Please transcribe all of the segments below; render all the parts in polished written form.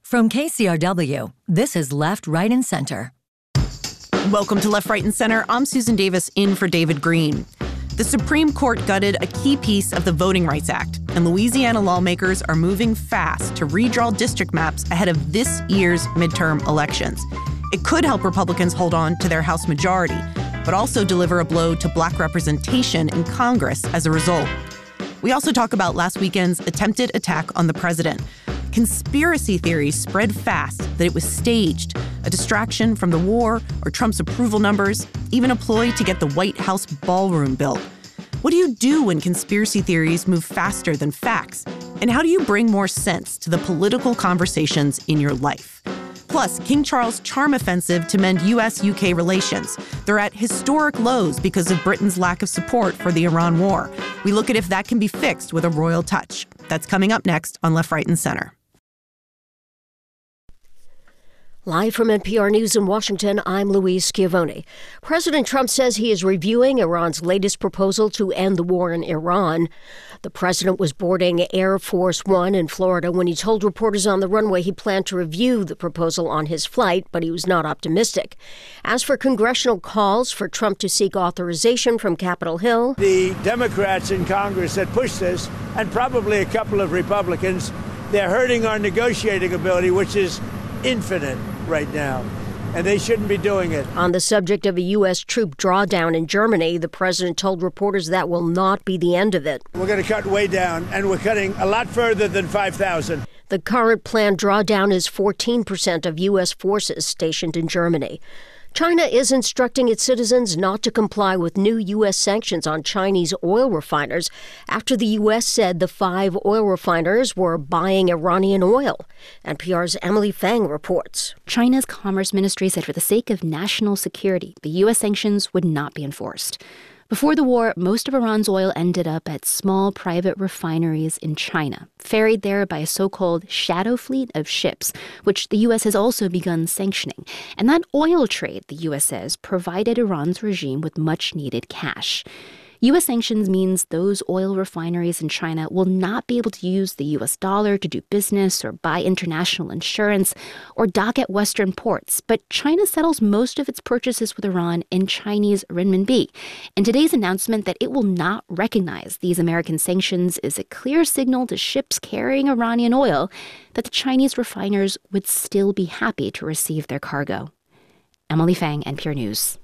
From KCRW, this is Left, Right, and Center. Welcome to Left, Right, and Center. I'm Susan Davis, in for David Green. The Supreme Court gutted a key piece of the Voting Rights Act, and Louisiana lawmakers are moving fast to redraw district maps ahead of this year's midterm elections. It could help Republicans hold on to their House majority, but also deliver a blow to Black representation in Congress as a result. We also talk about last weekend's attempted attack on the president. Conspiracy theories spread fast that it was staged, a distraction from the war or Trump's approval numbers, even a ploy to get the White House ballroom built. What do you do when conspiracy theories move faster than facts? And how do you bring more sense to the political conversations in your life? Plus, King Charles' charm offensive to mend U.S.-UK relations. They're at historic lows because of Britain's lack of support for the Iran war. We look at if that can be fixed with a royal touch. That's coming up next on Left, Right, and Center. Live from NPR News in Washington, I'm Louise Schiavone. President Trump says he is reviewing Iran's latest proposal to end the war in Iran. The president was boarding Air Force One in Florida when he told reporters on the runway he planned to review the proposal on his flight, but he was not optimistic. As for congressional calls for Trump to seek authorization from Capitol Hill, the Democrats in Congress that pushed this, and probably a couple of Republicans, they're hurting our negotiating ability, which is infinite right now, and they shouldn't be doing it. On the subject of a U.S. troop drawdown in Germany, the president told reporters that will not be the end of it. We're going to cut way down, and we're cutting a lot further than 5,000. The current planned drawdown is 14% of U.S. forces stationed in Germany. China is instructing its citizens not to comply with new U.S. sanctions on Chinese oil refiners after the U.S. said the 5 oil refiners were buying Iranian oil. NPR's Emily Fang reports. China's Commerce Ministry said for the sake of national security, the U.S. sanctions would not be enforced. Before the war, most of Iran's oil ended up at small private refineries in China, ferried there by a so-called shadow fleet of ships, which the U.S. has also begun sanctioning. And that oil trade, the U.S. says, provided Iran's regime with much-needed cash. U.S. sanctions means those oil refineries in China will not be able to use the U.S. dollar to do business or buy international insurance or dock at Western ports. But China settles most of its purchases with Iran in Chinese renminbi. And today's announcement that it will not recognize these American sanctions is a clear signal to ships carrying Iranian oil that the Chinese refiners would still be happy to receive their cargo. Emily Fang, NPR News.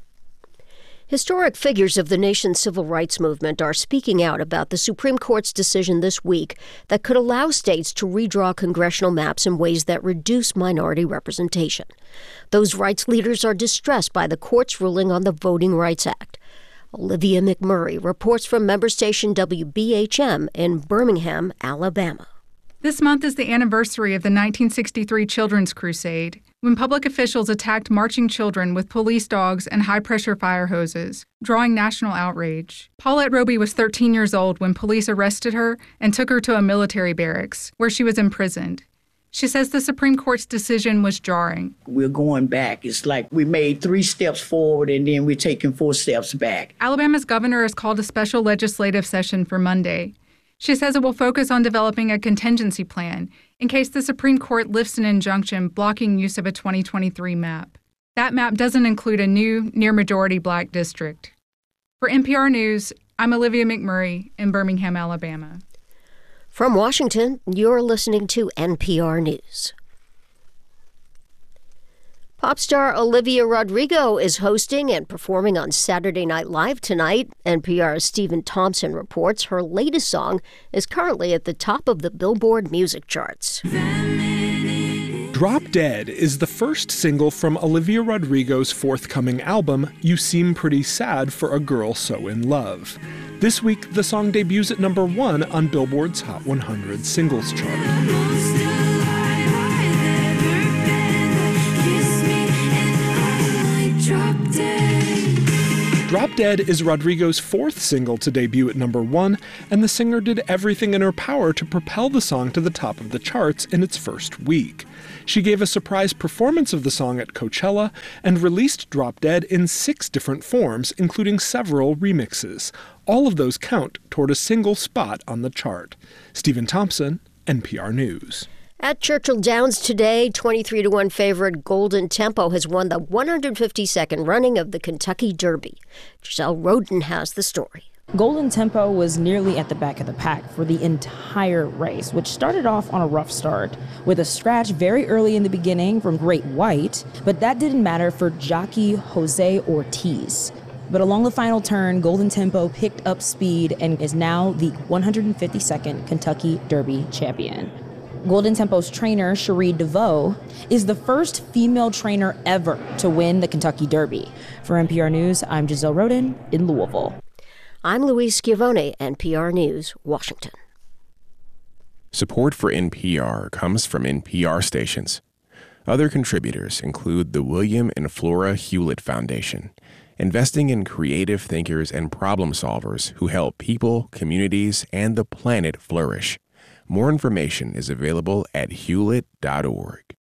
Historic figures of the nation's civil rights movement are speaking out about the Supreme Court's decision this week that could allow states to redraw congressional maps in ways that reduce minority representation. Those rights leaders are distressed by the court's ruling on the Voting Rights Act. Olivia McMurray reports from member station WBHM in Birmingham, Alabama. This month is the anniversary of the 1963 Children's Crusade, when public officials attacked marching children with police dogs and high-pressure fire hoses, drawing national outrage. Paulette Roby was 13 years old when police arrested her and took her to a military barracks, where she was imprisoned. She says the Supreme Court's decision was jarring. We're going back. It's like we made 3 steps forward and then we're taking 4 steps back. Alabama's governor has called a special legislative session for Monday. She says it will focus on developing a contingency plan in case the Supreme Court lifts an injunction blocking use of a 2023 map. That map doesn't include a new, near-majority Black district. For NPR News, I'm Olivia McMurray in Birmingham, Alabama. From Washington, you're listening to NPR News. Pop star Olivia Rodrigo is hosting and performing on Saturday Night Live tonight. NPR's Stephen Thompson reports her latest song is currently at the top of the Billboard music charts. Drop Dead is the first single from Olivia Rodrigo's forthcoming album, You Seem Pretty Sad for a Girl So in Love. This week, the song debuts at number 1 on Billboard's Hot 100 singles chart. Drop Dead is Rodrigo's 4th single to debut at number 1, and the singer did everything in her power to propel the song to the top of the charts in its first week. She gave a surprise performance of the song at Coachella and released Drop Dead in 6 different forms, including several remixes. All of those count toward a single spot on the chart. Stephen Thompson, NPR News. At Churchill Downs today, 23-1 favorite Golden Tempo has won the 152nd running of the Kentucky Derby. Giselle Roden has the story. Golden Tempo was nearly at the back of the pack for the entire race, which started off on a rough start with a scratch very early in the beginning from Great White, but that didn't matter for jockey Jose Ortiz. But along the final turn, Golden Tempo picked up speed and is now the 152nd Kentucky Derby champion. Golden Tempo's trainer, Cherie DeVoe, is the first female trainer ever to win the Kentucky Derby. For NPR News, I'm Giselle Roden in Louisville. I'm Louise Schiavone, NPR News, Washington. Support for NPR comes from NPR stations. Other contributors include the William and Flora Hewlett Foundation, investing in creative thinkers and problem solvers who help people, communities, and the planet flourish. More information is available at hewlett.org.